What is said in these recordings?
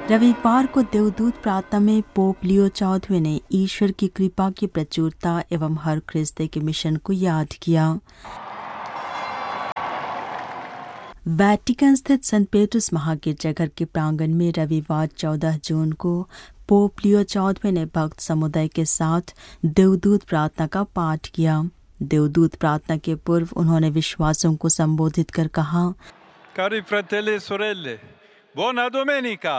रविवार को देवदूत प्रार्थना में पोप लियो 14वें ने ईश्वर की कृपा की प्रचुरता एवं हर ख्रिस्ते के मिशन को याद किया। वेटिकन स्थित सेंट पीटर्स महागिरजाघर के प्रांगण में रविवार 14 जून को पोप लियो 14वें ने भक्त समुदाय के साथ देवदूत प्रार्थना का पाठ किया। देवदूत प्रार्थना के पूर्व उन्होंने विश्वासियों को संबोधित कर कहा, Cari fratelli e sorelle, buona domenica!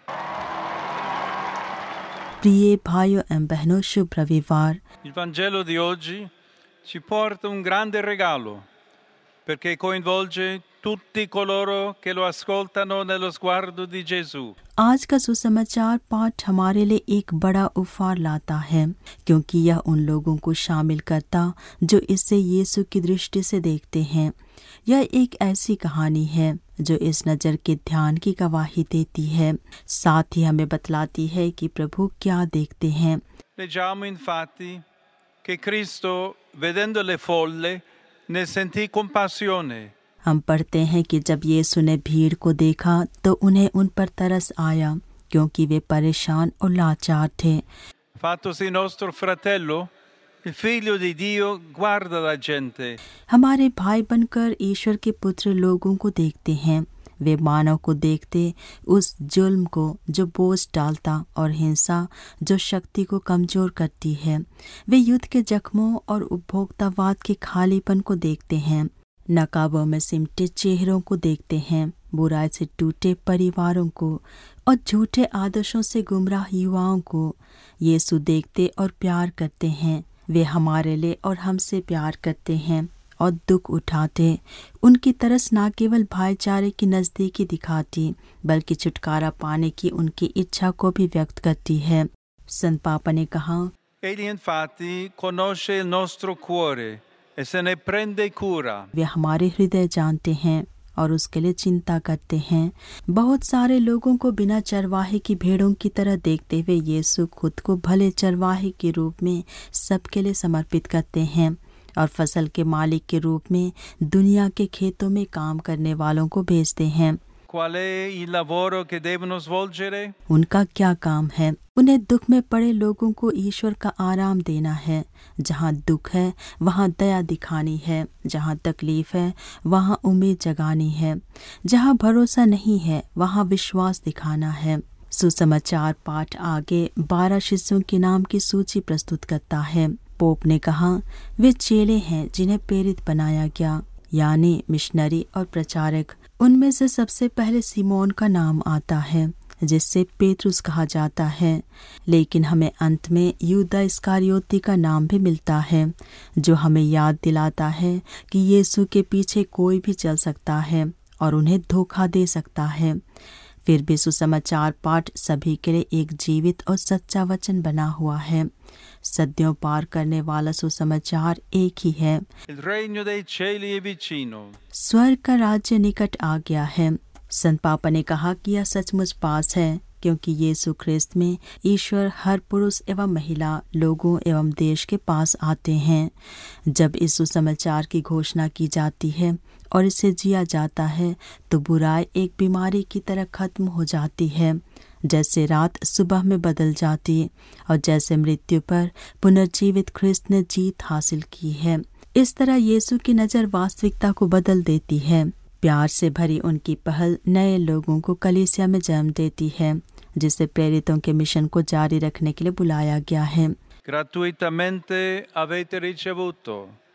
प्रिय भाइयों एवं बहनों, शुभ रविवार। Il Vangelo di oggi ci porta un grande regalo perché coinvolge tutti coloro che lo ascoltano nello sguardo di Gesù. आज का सुसमाचार पाठ हमारे लिए एक बड़ा उपहार लाता है, क्योंकि यह उन लोगों को शामिल करता जो इसे यीशु की दृष्टि से देखते हैं। यह एक ऐसी कहानी है जो इस नज़र के ध्यान की गवाही देती है, साथ ही हमें बतलाती है कि प्रभु क्या देखते हैं। Leggiamo infatti che Cristo, vedendo le folle, ne sentì compassione. हम pढ़ते हैं कि जब यीशु ने भीड़ को देखा तो उन्हें उन पर तरस आया, क्योंकि वे परेशान और लाचार थे। Fattosi nostro fratello, il figlio di Dio guarda la gente. हमारे भाई बनकर ईश्वर के पुत्र लोगों को देखते हैं। वे मानव को देखते, उस जुल्म को जो बोझ डालता और हिंसा जो शक्ति को कमजोर करती है। वे युद्ध के जख्मों और उपभोक्तावाद के खालीपन को देखते हैं, नकाबों में सिमटे चेहरों को देखते हैं, बुराई से टूटे परिवारों को और झूठे आदर्शों से गुमराह युवाओं को। यीशु देखते और प्यार करते हैं। वे हमारे लिए और हमसे प्यार करते हैं और दुख उठाते। उनकी तरस न केवल भाईचारे की नज़दीकी दिखाती, बल्कि छुटकारा पाने की उनकी इच्छा को भी व्यक्त करती है। संत पापा ने कहा, Egli infatti conosce il nostro cuore e se ne prende cura. वे हमारे हृदय जानते हैं और उसके लिए चिंता करते हैं। बहुत सारे लोगों को बिना चरवाहे की भेड़ों की तरह देखते हुए यीशु खुद को भले चरवाहे के रूप में सबके लिए समर्पित करते हैं और फसल के मालिक के रूप में दुनिया के खेतों में काम करने वालों को भेजते हैं। Qual è il lavoro che devono svolgere? उनका क्या काम है? उन्हें दुख में पड़े लोगों को ईश्वर का आराम देना है। जहाँ दुख है वहाँ दया दिखानी है, जहाँ तकलीफ है वहाँ उम्मीद जगानी है, जहाँ भरोसा नहीं है वहाँ विश्वास दिखाना है। सुसमाचार पाठ आगे 12 शिष्यों के नाम की सूची प्रस्तुत करता है। पोप ने कहा, वे चेले हैं जिन्हें प्रेरित बनाया गया, यानी मिशनरी और प्रचारक। उनमें से सबसे पहले सिमोन का नाम आता है, जिससे पेतरुस कहा जाता है, लेकिन हमें अंत में यहूदा इस्करियोती का नाम भी मिलता है, जो हमें याद दिलाता है कि यीशु के पीछे कोई भी चल सकता है और उन्हें धोखा दे सकता है। फिर भी सुसमाचार पाठ सभी के लिए एक जीवित और सच्चा वचन बना हुआ है। सदियों पार करने वाला सुसमाचार एक ही है। Il regno dei cieli è vicino. स्वर्ग का राज्य निकट आ गया है। संत पापा ने कहा कि यह सचमुच पास है, क्योंकि यीशु ख्रिस्त में ईश्वर हर पुरुष एवं महिला, लोगों एवं देश के पास आते हैं। जब इस सुसमाचार की घोषणा की जाती है और इसे जिया जाता है तो बुराई एक बीमारी की तरह खत्म हो जाती है, जैसे रात सुबह में बदल जाती और जैसे मृत्यु पर पुनर्जीवित ख्रिस्त ने जीत हासिल की है। इस तरह यीशु की नज़र वास्तविकता को बदल देती है। प्यार से भरी उनकी पहल नए लोगों को कलीसिया में जन्म देती है, जिसे प्रेरितों के मिशन को जारी रखने के लिए बुलाया गया है। Gratuitamente avete ricevuto,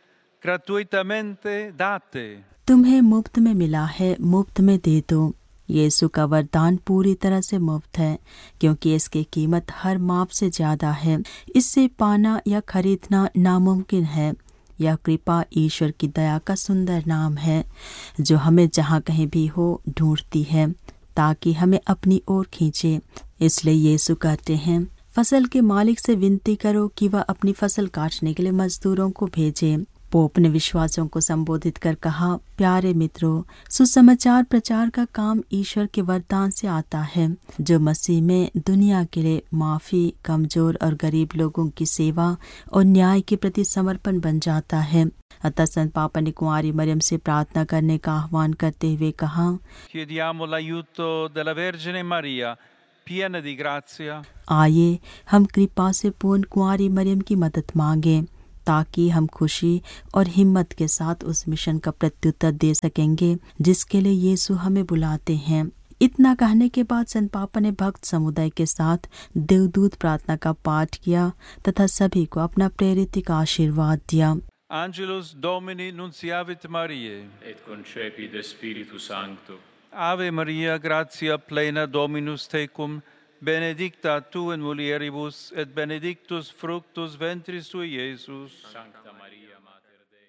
gratuitamente date. तुम्हें मुफ्त में मिला है, मुफ्त में दे दो। यीशु का वरदान पूरी तरह से मुफ्त है, क्योंकि इसकी कीमत हर माप से ज्यादा है। इससे पाना या खरीदना नामुमकिन है। यह कृपा ईश्वर की दया का सुंदर नाम है, जो हमें जहाँ कहीं भी हो ढूंढती है, ताकि हमें अपनी ओर खींचे। इसलिए यीशु कहते हैं, फसल के मालिक से विनती करो कि वह अपनी फसल काटने के लिए मजदूरों को भेजे। पोप ने विश्वासियों को संबोधित कर कहा, प्यारे मित्रों, सुसमाचार प्रचार का काम ईश्वर के वरदान से आता है, जो मसीह में दुनिया के लिए माफी, कमजोर और गरीब लोगों की सेवा और न्याय के प्रति समर्पण बन जाता है। अतः संत पापा ने कुंवारी मरियम से प्रार्थना करने का आह्वान करते हुए कहा, Chiediamo l'aiuto della Vergine Maria piena di grazia, आइए हम कृपा से पूर्ण कुंवारी मरियम की मदद मांगे ताकि हम खुशी और हिम्मत के साथ उस मिशन का प्रत्युत्तर दे सकेंगे जिसके लिए यीशु हमें बुलाते हैं। इतना कहने के बाद संत पापा ने भक्त समुदाय के साथ देवदूत प्रार्थना का पाठ किया तथा सभी को अपना प्रेरित का आशीर्वाद दिया। Angelus Domini nunciavit Mariae, et concepit Spiritu Sancto. Ave Maria, gratia plena Dominus tecum, benedicta tu in mulieribus, et benedictus fructus ventris tui, Iesus. Sancta Maria, Mater Dei.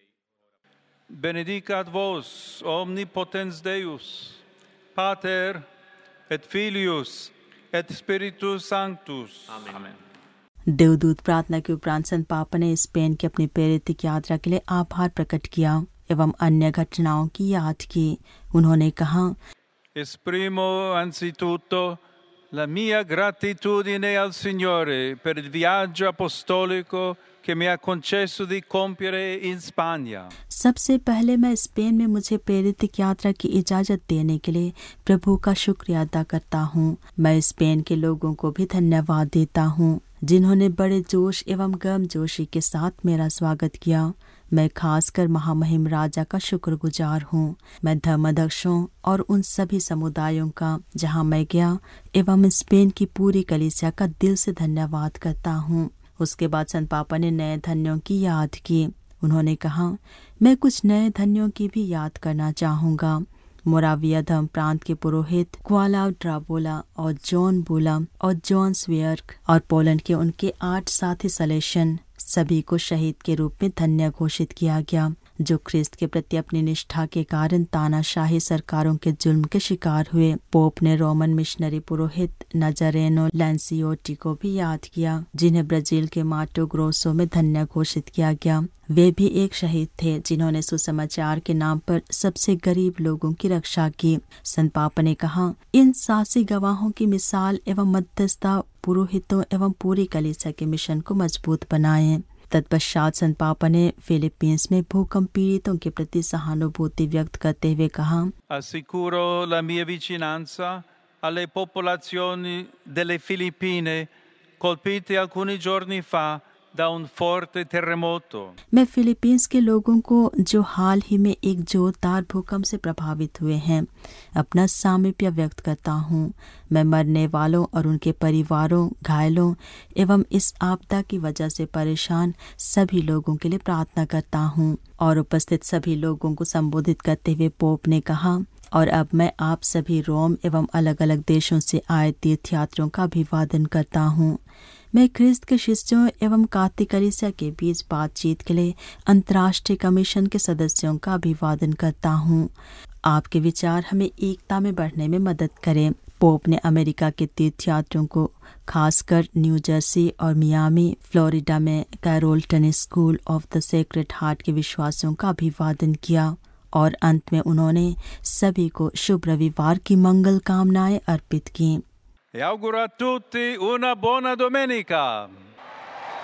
Benedicat vos, omnipotens Deus, Pater, et Filius, et Spiritus Sanctus. Amen. देवदूत प्रार्थना के उपरांत संत पापा ने Spain की अपनी प्रेरित यात्रा के लिए आभार प्रकट किया एवं अन्य घटनाओं की याद की। उन्होंने कहा, Esprimo anzitutto la mia gratitudine al Signore per il viaggio apostolico che mi ha concesso di compiere in Spagna. सबसे पहले मैं स्पेन में मुझे प्रेरित यात्रा की इजाज़त देने के लिए प्रभु का शुक्रिया अदा करता हूँ। मैं स्पेन के लोगों को भी धन्यवाद देता हूँ जिन्होंने बड़े जोश एवं गर्मजोशी के साथ मेरा स्वागत किया। मैं खासकर महामहिम राजा का शुक्रगुजार हूँ। मैं धर्माध्यक्षों और उन सभी समुदायों का जहाँ मैं गया एवं स्पेन की पूरी कलीसिया का दिल से धन्यवाद करता हूँ। उसके बाद संत पापा ने नए धन्यों की याद की। उन्होंने कहा, मैं कुछ नए धन्यों की भी याद करना चाहूँगा। मोराविया धर्म प्रांत के पुरोहित क्वालाव ड्राबोला और जॉन बोला और जॉन स्वेयर्क और पोलैंड के उनके 8 साथी सलेशन सभी को शहीद के रूप में धन्य घोषित किया गया जो ख्रिस्त के प्रति अपनी निष्ठा के कारण तानाशाही सरकारों के जुल्म के शिकार हुए। पोप ने रोमन मिशनरी पुरोहित नजरेनो लैंसियोटी को भी याद किया जिन्हें ब्राजील के माटो ग्रोसो में धन्य घोषित किया गया। वे भी एक शहीद थे जिन्होंने सुसमाचार के नाम पर सबसे गरीब लोगों की रक्षा की। संत पापा ने कहा, इन साहसी गवाहों की मिसाल एवं मध्यस्थता पुरोहितों एवं पूरी कलीसिया के मिशन को मजबूत बनाए। तत्पश्चात संत पापा ने फिलीपींस में भूकंप पीड़ितों के प्रति सहानुभूति व्यक्त करते हुए कहा, Assicuro la mia vicinanza alle popolazioni delle Filippine colpite alcuni giorni fa da un forte terremoto. मैं फिलीपींस के लोगों को जो हाल ही में एक जोरदार भूकंप से प्रभावित हुए हैं अपना सामीप्य व्यक्त करता हूँ। मैं मरने वालों और उनके परिवारों, घायलों एवं इस आपदा की वजह से परेशान सभी लोगों के लिए प्रार्थना करता हूँ। और उपस्थित सभी लोगों को संबोधित करते हुए पोप ने कहा, और अब मैं आप सभी रोम एवं अलग अलग देशों से आए तीर्थयात्रियों का अभिवादन करता हूँ। मैं ख्रिस्त के शिष्यों एवं कातिक कलीसिया के बीच बातचीत के लिए अंतर्राष्ट्रीय कमीशन के सदस्यों का अभिवादन करता हूँ। आपके विचार हमें एकता में बढ़ने में मदद करें। पोप ने अमेरिका के तीर्थयात्रियों को खासकर न्यू जर्सी और मियामी, फ्लोरिडा में कैरोल्टन school of the sacred heart के विश्वासियों का अभिवादन किया और अंत में उन्होंने सभी को शुभ रविवार की मंगल कामनाएं अर्पित की। E auguro a tutti una buona domenica.